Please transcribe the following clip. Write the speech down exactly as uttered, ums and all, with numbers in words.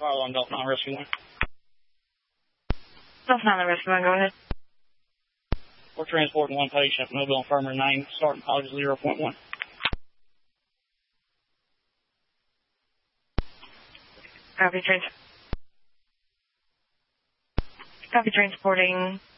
Fire alarm, Delta nine Rescue one. Delta nine Rescue one, go ahead. We're transporting one patient, Mobile Infirmary nine, starting college zero point one. Copy, trans- Copy transporting